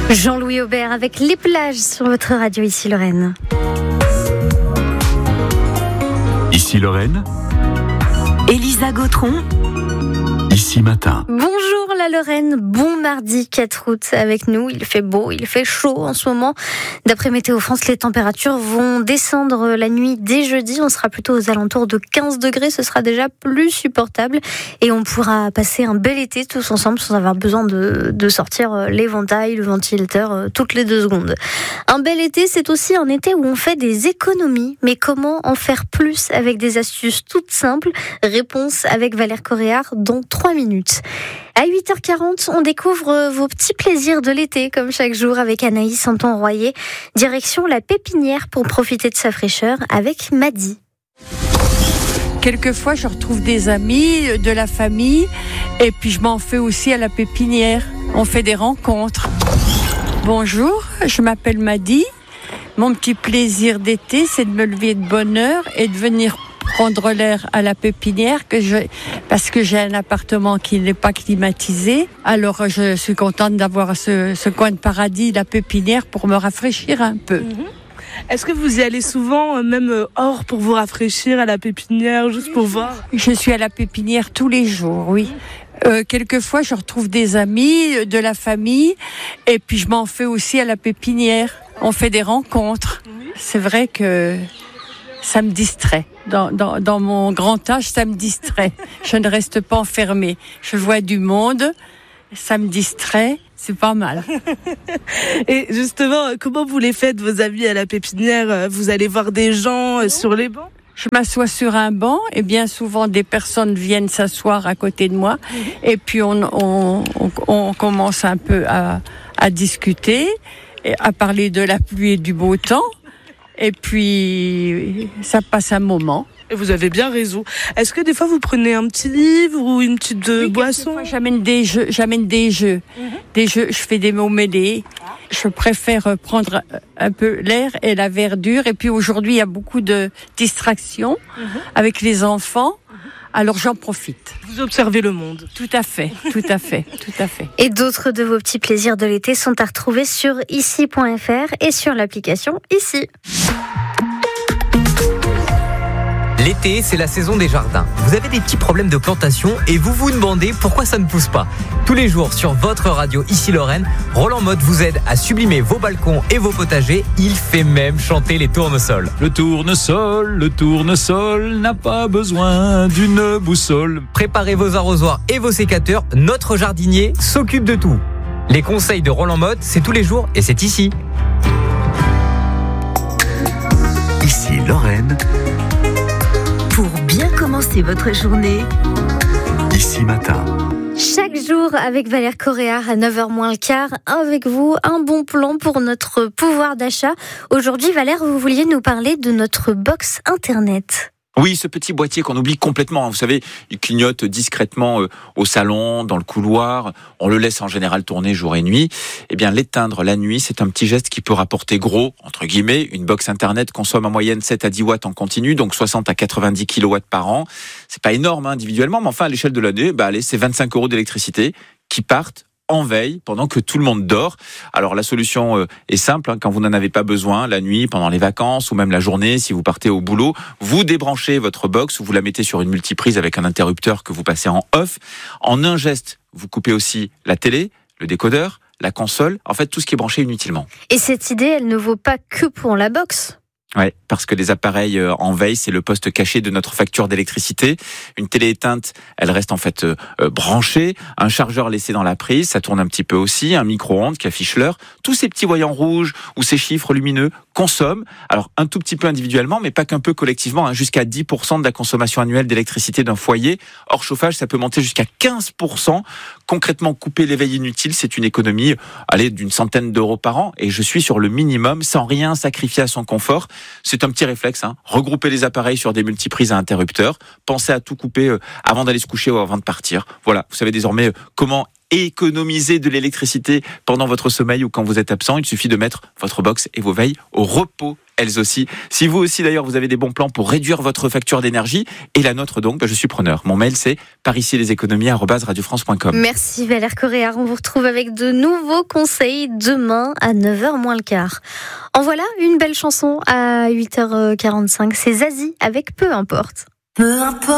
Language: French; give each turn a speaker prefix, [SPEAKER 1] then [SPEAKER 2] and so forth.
[SPEAKER 1] Jean-Louis Aubert avec Les plages sur votre radio ici Lorraine.
[SPEAKER 2] Ici Lorraine.
[SPEAKER 3] Elisa Gautron.
[SPEAKER 2] Ici matin.
[SPEAKER 1] Bonjour la Lorraine, bon mardi 4 août avec nous. Il fait beau, il fait chaud en ce moment. D'après Météo France, les températures vont descendre la nuit dès jeudi. On sera plutôt aux alentours de 15 degrés. Ce sera déjà plus supportable. Et on pourra passer un bel été tous ensemble sans avoir besoin de sortir l'éventail, le ventilateur toutes les 2 secondes. Un bel été, c'est aussi un été où on fait des économies. Mais comment en faire plus avec des astuces toutes simples? Réponse avec Valère Coréard dans 3 minutes. À 8h40, on découvre vos petits plaisirs de l'été, comme chaque jour avec Anaïs Santon-Royer. Direction la pépinière pour profiter de sa fraîcheur avec Madi.
[SPEAKER 4] Quelquefois, je retrouve des amis, de la famille, et puis je m'en fais aussi à la pépinière. On fait des rencontres. Bonjour, je m'appelle Madi. Mon petit plaisir d'été, c'est de me lever de bonne heure et de venir prendre l'air à la pépinière parce que j'ai un appartement qui n'est pas climatisé. Alors je suis contente d'avoir ce coin de paradis, la pépinière, pour me rafraîchir un peu.
[SPEAKER 5] Est-ce que vous y allez souvent, même hors, pour vous rafraîchir à la pépinière, juste pour voir?
[SPEAKER 4] Je suis à la pépinière tous les jours, oui. Quelquefois, je retrouve des amis, de la famille, et puis je m'en fais aussi à la pépinière. On fait des rencontres. C'est vrai que ça me distrait. Dans mon grand âge, ça me distrait. Je ne reste pas enfermée. Je vois du monde, ça me distrait. C'est pas mal.
[SPEAKER 5] Et justement, comment vous les faites, vos amis à la pépinière? Vous allez voir des gens sur les bancs?
[SPEAKER 4] Je m'assois sur un banc et bien souvent des personnes viennent s'asseoir à côté de moi. Et puis on commence un peu à discuter, à parler de la pluie et du beau temps. Et puis, ça passe un moment.
[SPEAKER 5] Et vous avez bien raison. Est-ce que des fois, vous prenez un petit livre ou une petite boisson?
[SPEAKER 4] J'amène des jeux. Des jeux, je fais des mots mêlés. Je préfère prendre un peu l'air et la verdure. Et puis aujourd'hui, il y a beaucoup de distractions avec les enfants. Alors j'en profite.
[SPEAKER 5] Vous observez le monde.
[SPEAKER 4] Tout à fait.
[SPEAKER 1] Et d'autres de vos petits plaisirs de l'été sont à retrouver sur ici.fr et sur l'application Ici.
[SPEAKER 6] L'été, c'est la saison des jardins. Vous avez des petits problèmes de plantation et vous vous demandez pourquoi ça ne pousse pas. Tous les jours sur votre radio ici Lorraine, Roland Motte vous aide à sublimer vos balcons et vos potagers. Il fait même chanter les tournesols.
[SPEAKER 2] Le tournesol n'a pas besoin d'une boussole.
[SPEAKER 6] Préparez vos arrosoirs et vos sécateurs, notre jardinier s'occupe de tout. Les conseils de Roland Motte, c'est tous les jours et c'est ici.
[SPEAKER 2] Ici Lorraine.
[SPEAKER 3] Pour bien commencer votre journée.
[SPEAKER 2] Ici matin.
[SPEAKER 1] Chaque jour avec Valère Coréard à 9h moins le quart, avec vous, un bon plan pour notre pouvoir d'achat. Aujourd'hui, Valère, vous vouliez nous parler de notre box internet.
[SPEAKER 7] Oui, ce petit boîtier qu'on oublie complètement. Vous savez, il clignote discrètement au salon, dans le couloir. On le laisse en général tourner jour et nuit. Eh bien, l'éteindre la nuit, c'est un petit geste qui peut rapporter gros, entre guillemets. Une box internet consomme en moyenne 7 à 10 watts en continu, donc 60 à 90 kilowatts par an. C'est pas énorme individuellement, mais enfin, à l'échelle de l'année, c'est 25 € d'électricité qui partent en veille pendant que tout le monde dort. Alors la solution est simple, quand vous n'en avez pas besoin, la nuit, pendant les vacances ou même la journée, si vous partez au boulot, vous débranchez votre box ou vous la mettez sur une multiprise avec un interrupteur que vous passez en off. En un geste, vous coupez aussi la télé, le décodeur, la console, en fait tout ce qui est branché inutilement.
[SPEAKER 1] Et cette idée, elle ne vaut pas que pour la box.
[SPEAKER 7] Ouais, parce que les appareils en veille, c'est le poste caché de notre facture d'électricité. Une télé éteinte, elle reste en fait branchée. Un chargeur laissé dans la prise, ça tourne un petit peu aussi. Un micro-ondes qui affiche l'heure. Tous ces petits voyants rouges ou ces chiffres lumineux consomment. Alors un tout petit peu individuellement, mais pas qu'un peu collectivement. Jusqu'à 10% de la consommation annuelle d'électricité d'un foyer. Hors chauffage, ça peut monter jusqu'à 15%. Concrètement, couper les veilles inutiles, c'est une économie d'une centaine d'euros par an. Et je suis sur le minimum, sans rien sacrifier à son confort. C'est un petit réflexe, regrouper les appareils sur des multiprises à interrupteurs, pensez à tout couper avant d'aller se coucher ou avant de partir. Voilà, vous savez désormais comment économiser de l'électricité pendant votre sommeil ou quand vous êtes absent. Il suffit de mettre votre box et vos veilles au repos, elles aussi. Si vous aussi d'ailleurs vous avez des bons plans pour réduire votre facture d'énergie et la nôtre donc, je suis preneur. Mon mail c'est pariciesleséconomies@radiofrance.com.
[SPEAKER 1] Merci Valère Coréard. On vous retrouve avec de nouveaux conseils demain à 9h moins le quart. En voilà une belle chanson à 8h45. C'est Zazie avec Peu importe.
[SPEAKER 3] Peu importe.